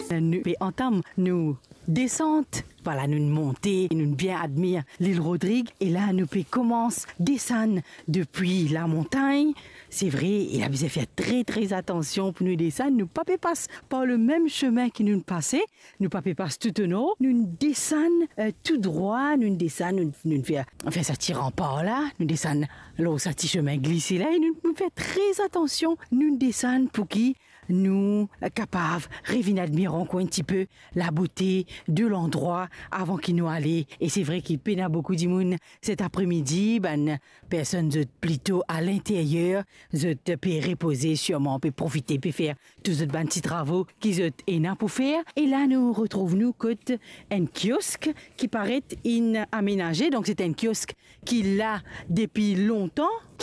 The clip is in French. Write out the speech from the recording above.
Nous entamons nous descente. Voilà, nous montons, nous bien admirons l'île Rodrigue. Et là, nous commençons à descendre depuis la montagne. C'est vrai, il a besoin de faire très attention pour nous descendre. Nous ne passons pas par le même chemin que nous passons. Nous ne passons tout en haut. Nous descendons tout droit. Nous descendons, nous faisons ça tirant par là. Nous descendons là où ça petit chemin glissé là. Et nous faisons très attention. Nous descendons pour qui nous capables de admirer encore un petit peu la beauté de l'endroit avant qu'il nous allait. Et c'est vrai qu'il peine à beaucoup de monde cet après-midi. Personne plutôt à l'intérieur. Je peux reposer sûrement, peut profiter, peut faire tous les petits travaux qu'ils ont pour faire. Et là, nous retrouvons côté un kiosque qui paraît inaménagé. Donc, c'est un kiosque qui l'a depuis longtemps.